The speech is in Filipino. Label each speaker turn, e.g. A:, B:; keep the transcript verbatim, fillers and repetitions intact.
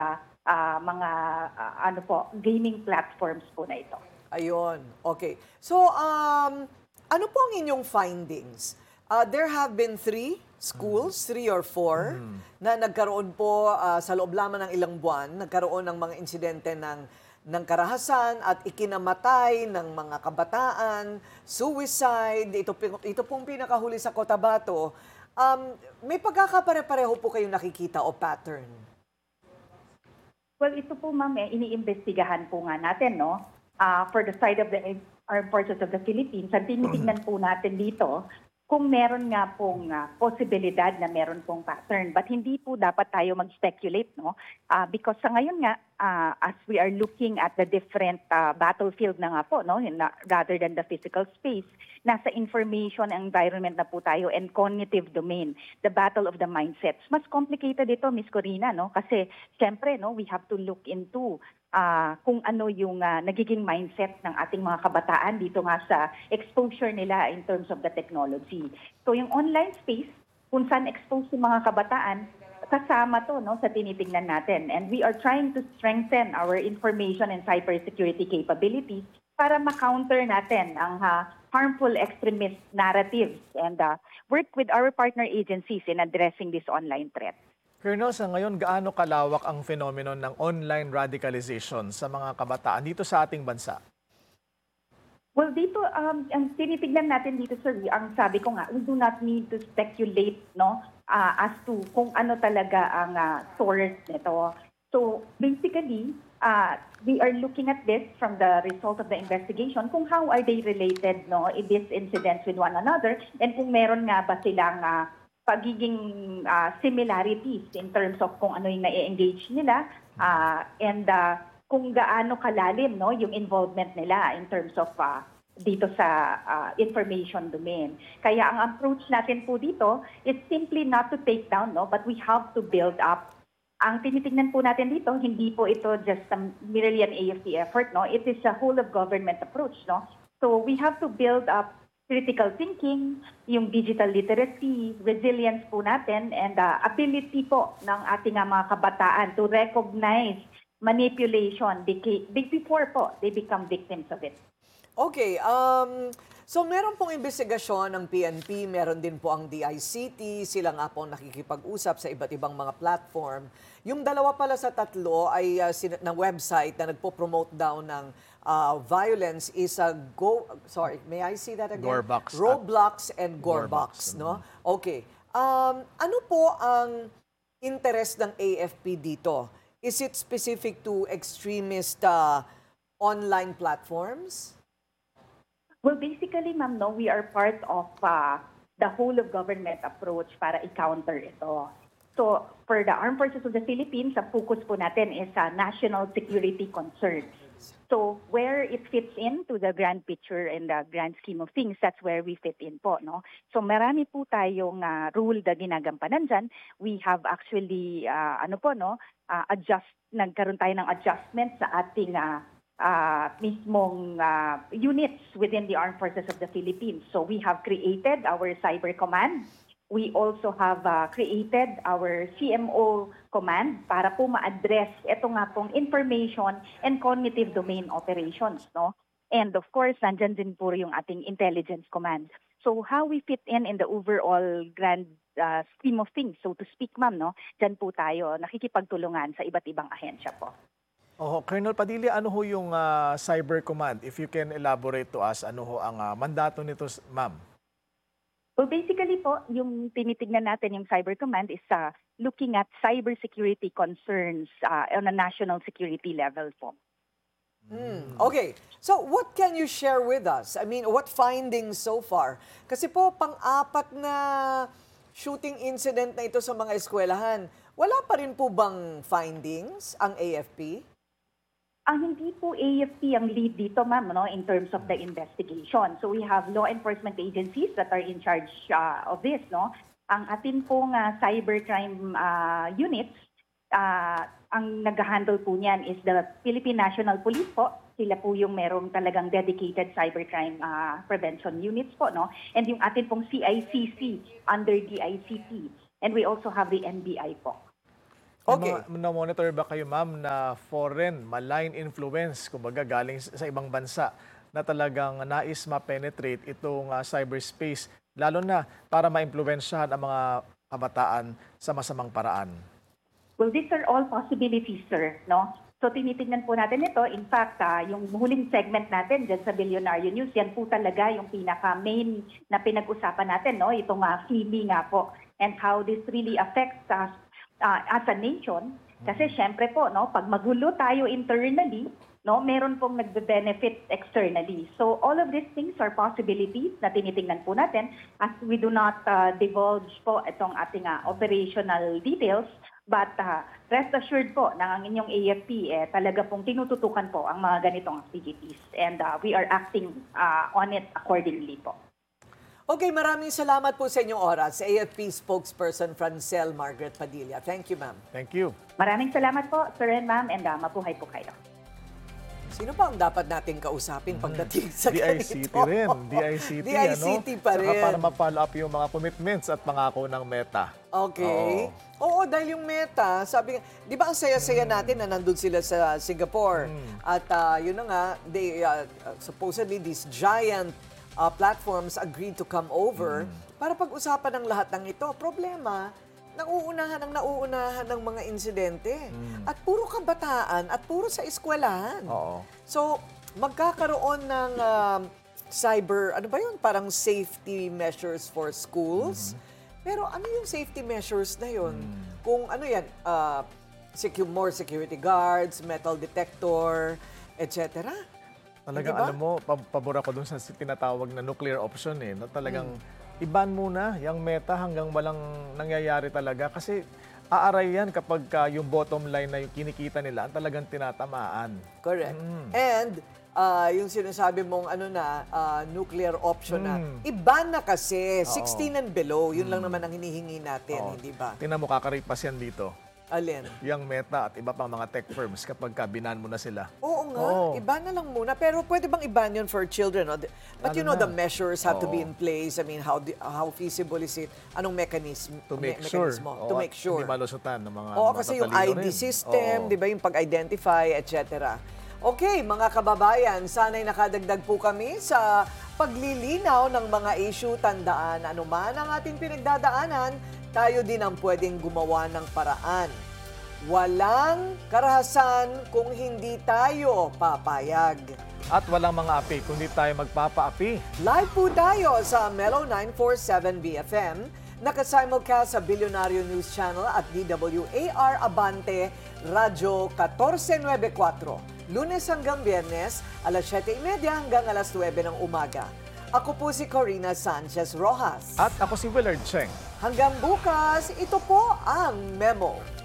A: ah, mga ah, ano po, gaming platforms po na ito.
B: Ayun, okay. So, um, ano po ang inyong findings? Uh, there have been three schools, three or four, na nagkaroon po ah, sa loob lamang ng ilang buwan, nagkaroon ng mga insidente ng, ng karahasan at ikinamatay ng mga kabataan, suicide, ito, pi- ito pong pinakahuli sa Cotabato. Um, may pagkakapare-pareho po kayong nakikita o pattern?
A: Well, ito po ma'am, eh, iniimbestigahan po nga natin, no? Ah, for the side of the Armed Forces of the Philippines, ang tinitignan po natin dito kung meron nga pong ah, posibilidad na meron pong pattern. But hindi po dapat tayo mag-speculate, no? Ah, because sa ngayon nga, ah, as we are looking at the different ah, battlefield na nga po, no? Na- rather than the physical space, nasa information and environment na po tayo and cognitive domain, the battle of the mindsets. Mas complicated ito, Miss Corina, no? Kasi siyempre, no, we have to look into ah, kung ano yung ah, nagiging mindset ng ating mga kabataan dito nga sa exposure nila in terms of the technology. So yung online space, kung saan exposed yung mga kabataan, kasama to no sa tinitingnan natin, and we are trying to strengthen our information and cybersecurity capabilities para ma-counter natin ang ah, harmful extremist narratives and ah, work with our partner agencies in addressing this online threat.
C: Colonel, sa ngayon, gaano kalawak ang phenomenon ng online radicalization sa mga kabataan dito sa ating bansa?
A: Well, dito, um, ang tinitignan natin dito, sir, ang sabi ko nga, we do not need to speculate, no, ah, as to kung ano talaga ang ah, source nito. So, basically, uh, we are looking at this from the result of the investigation, kung how are they related, no, in these incidents with one another, and kung meron nga ba silang ah, pagiging ah, similarities in terms of kung ano yung na-engage nila, ah, and ah, kung gaano kalalim no yung involvement nila in terms of ah, dito sa ah, information domain. Kaya ang approach natin po dito is simply not to take down, no, but we have to build up. Ang tinitingnan po natin dito, hindi po ito just a merely an A F P effort, no? It is a whole of government approach, no? So we have to build up critical thinking, yung digital literacy, resilience po natin, and uh, ability po ng ating uh, mga kabataan to recognize manipulation beca- be- before po they become victims of it.
B: Okay, um, so meron pong investigasyon ng P N P, meron din po ang D I C T, sila nga po nakikipag-usap sa iba't ibang mga platform. Yung dalawa pala sa tatlo ay uh, sin- ng website na nagpo-promote daw ng uh, violence is a Go, sorry, may I see that again?
C: Gorebox.
B: Roblox and Gorebox,
C: Gorebox,
B: no? Okay. Um, ano po ang interest ng A F P dito? Is it specific to extremist uh, online platforms?
A: Well, basically, ma'am, no, we are part of uh, the whole of government approach para i-counter ito. So, for the Armed Forces of the Philippines, ang focus po natin is uh, national security concerns. So, where it fits into the grand picture and the grand scheme of things, that's where we fit in po, no? So, marami po tayong uh, rule na ginagampanan dyan. We have actually, uh, ano po, no, uh, adjust, nagkaroon tayo ng adjustment sa ating uh, uh, mismong uh, units within the Armed Forces of the Philippines. So we have created our Cyber Command. We also have uh, created our C M O Command para po ma-address ito nga pong information and cognitive domain operations, no? And of course, nandyan din po yung ating Intelligence Command. So how we fit in in the overall grand uh, scheme of things, so to speak, ma'am, no? Dyan po tayo nakikipagtulungan sa iba't ibang ahensya po.
C: Oh, Colonel Padilla, ano ho yung ah, Cyber Command? If you can elaborate to us, ano ho ang ah, mandato nito, s- ma'am?
A: Well, basically po, yung tinitignan natin yung Cyber Command is uh, looking at cybersecurity concerns uh, on a national security level po.
B: Hmm, okay. So what can you share with us? I mean, what findings so far? Kasi po, pang-apat na shooting incident na ito sa mga eskwelahan, wala pa rin po bang findings ang A F P?
A: Ang hindi po A F P ang lead dito, ma'am, no, in terms of the investigation. So we have law enforcement agencies that are in charge uh, of this, no? Ang atin pong uh, cybercrime uh, units, uh, ang nag-handle po niyan is the Philippine National Police po. Sila po yung merong talagang dedicated cybercrime uh, prevention units po, no? And yung atin pong C I C C under D I C T. And we also have the N B I po.
B: Okay.
C: May mga- na-monitor ba kayo, ma'am, na foreign, malign influence, kumbaga galing sa ibang bansa, na talagang nais ma-penetrate itong ah, cyberspace, lalo na para ma-impluwensyahan ang mga kabataan sa masamang paraan?
A: Well, these are all possibilities, sir, no? So tinitingnan po natin ito. In fact, ah, yung huling segment natin dyan sa Billionaire News, yan po talaga yung pinaka-main na pinag-usapan natin, no? Itong uh, Phoebe nga po, and how this really affects us ah, as a nation. Kasi syempre po, no, pag magulo tayo internally, no, meron pong nagbe-benefit externally. So all of these things are possibilities na tinitingnan po natin as we do not uh, divulge po itong ating uh, operational details. But uh, rest assured po na ang inyong A F P eh, talaga pong tinututukan po ang mga ganitong activities. And uh, we are acting uh, on it accordingly po.
B: Okay, maraming salamat po sa inyong oras. A F P spokesperson Francel Margaret Padilla. Thank you, ma'am.
C: Thank you.
A: Maraming salamat po, sir and ma'am, and uh, mabuhay po kayo.
B: Sino pa ang dapat nating kausapin pagdating sa
C: D I C T
B: ganito?
C: rin. D I C T,
B: D I C T
C: ano?
B: pa
C: Saka
B: rin.
C: para ma-follow up yung mga commitments at pangako ng Meta.
B: Okay. Oo, dahil yung Meta, sabi nga, di ba ang saya-saya natin na nandun sila sa Singapore? At ah, yun na nga, they, ah, supposedly these giant ah, platforms agreed to come over para pag-usapan ng lahat ng ito. Problema, nauunahan ang nauunahan ng mga insidente. At puro kabataan at puro sa eskwelahan.
C: Oo.
B: So, magkakaroon ng um, cyber, ano ba yun? Parang safety measures for schools. Pero ano yung safety measures na yun? Kung ano yan, uh, secu- more security guards, metal detector, et cetera.
C: Talagang
B: Di ba?
C: alam mo, pab- pabor ako dun sa tinatawag na nuclear option eh. Na talagang iban muna yung Meta hanggang walang nangyayari talaga. Kasi aaray yan kapag ka yung bottom line na yung kinikita nila ang talagang tinatamaan.
B: Correct. And uh, yung sinasabi mong ano na, uh, nuclear option na, iba na kasi, sixteen and below, yun lang naman ang hinihingi natin,
C: Oo.
B: hindi ba?
C: Tingnan mo, kakaripas yan dito.
B: Alin?
C: Yung Meta at iba pang mga tech firms kapag ka binan mo na sila.
B: Oo nga,
C: Oo.
B: iba na lang muna. Pero pwede bang iban yun for children? No? But
C: Lalo
B: you know,
C: na.
B: the measures have to be
C: Oo.
B: in place. I mean, how di- how feasible is it? Anong mechanism?
C: To
B: me-
C: make sure.
B: mechanismo?
C: Oo,
B: To
C: at
B: make sure.
C: Hindi malusutan ng mga
B: Oo,
C: mga
B: kasi yung I
C: tatalino
B: D
C: rin.
B: system,
C: Oo.
B: di ba, yung pag-identify, et cetera. Okay, mga kababayan, sana'y nakadagdag po kami sa paglilinaw ng mga issue. Tandaan, anuman ang ating pinagdadaanan, tayo din ang pwedeng gumawa ng paraan. Walang karahasan kung hindi tayo papayag.
C: At walang mga api, kundi tayo magpapaapi.
B: Live po tayo sa Mellow nine forty-seven B F M, nakasimulcast sa Billionario News Channel at D W A R Abante, Radyo fourteen ninety-four. Lunes hanggang Biyernes, alas siyete thirty hanggang alas nuwebe ng umaga. Ako po si Corina Sanchez Rojas.
C: At ako si Willard Cheng.
B: Hanggang bukas, ito po ang Memo.